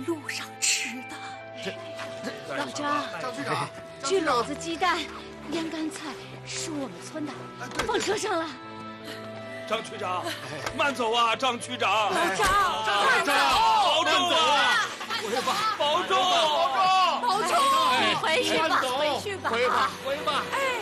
路上吃的。 老张， 张区长， 这篓子鸡蛋、腌干菜是我们村的，放车上了。 张区长，慢走啊，张区长。 老张， 慢走，保重啊！保重， 保重，你回去吧，回去吧， 回吧。 哎。